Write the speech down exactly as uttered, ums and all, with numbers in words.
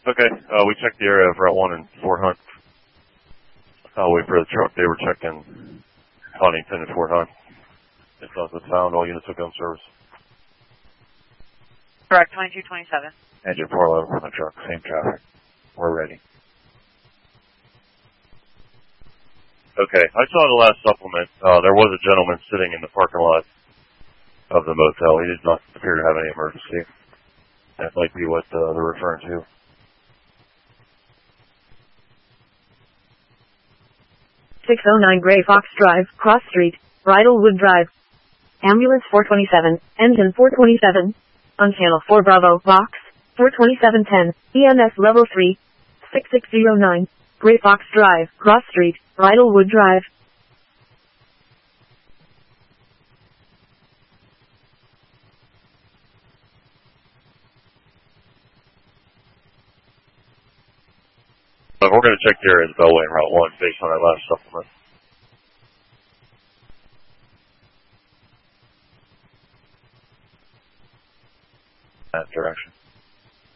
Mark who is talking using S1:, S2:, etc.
S1: Okay, uh, we checked the area of Route one and Fort Hunt. I'll wait for the truck. They were checking Huntington and Fort Hunt. If nothing's found, all units will go in service.
S2: Correct, twenty-two twenty-seven.
S1: Engine four eleven from the truck, same traffic. We're ready. Okay, I saw the last supplement. Uh, there was a gentleman sitting in the parking lot of the motel. He did not appear to have any emergency. That might be what uh, they're referring to.
S3: six oh nine Gray Fox Drive, Cross Street, Bridlewood Drive. Ambulance four twenty-seven, engine four twenty-seven. On channel four Bravo, box, four twenty-seven ten, E M S level three, six six zero nine, Gray Fox Drive, Cross Street, Bridlewood Drive.
S1: But we're going to check the area of the Beltway and Route one based on that last supplement. That direction.